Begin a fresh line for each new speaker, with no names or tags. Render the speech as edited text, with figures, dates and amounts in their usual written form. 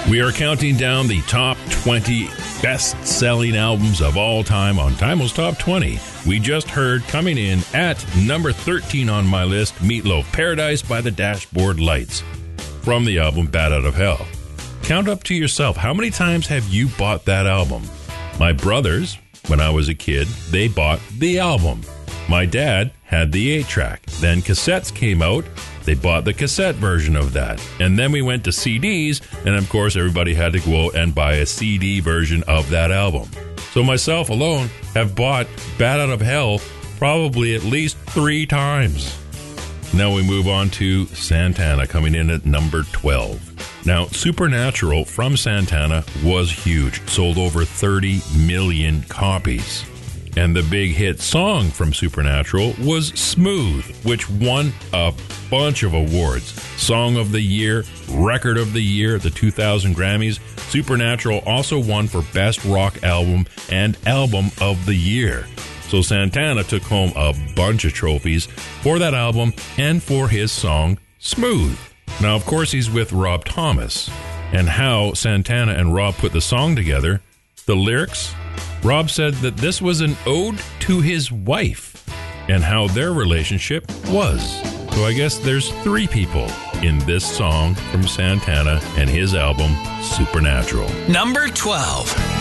We are counting down the top 20 best-selling albums of all time on Timel's Top 20. We just heard coming in at number 13 on my list, Meatloaf, Paradise by the Dashboard Lights, from the album Bat Out of Hell. Count up to yourself, how many times have you bought that album? My brothers, when I was a kid, they bought the album. My dad had the 8-track. Then cassettes came out. They bought the cassette version of that. And then we went to CDs, and of course everybody had to go out and buy a CD version of that album. So myself alone have bought Bat Out of Hell probably at least 3 times. Now we move on to Santana, coming in at number 12. Now, Supernatural from Santana was huge, sold over 30 million copies. And the big hit song from Supernatural was Smooth, which won a bunch of awards. Song of the Year, Record of the Year, the 2000 Grammys. Supernatural also won for Best Rock Album and Album of the Year. So Santana took home a bunch of trophies for that album and for his song Smooth. Now, of course, he's with Rob Thomas. And how Santana and Rob put the song together, the lyrics, Rob said that this was an ode to his wife and how their relationship was. So I guess there's 3 people in this song from Santana and his album Supernatural.
Number 12.